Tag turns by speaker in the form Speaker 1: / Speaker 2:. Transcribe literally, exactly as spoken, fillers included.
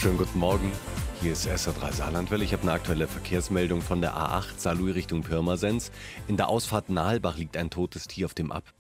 Speaker 1: Schönen guten Morgen. Hier ist S R drei Saarlandwelle. Ich habe eine aktuelle Verkehrsmeldung von der A acht Saarlouis Richtung Pirmasens. In der Ausfahrt Nahelbach liegt ein totes Tier auf dem Ab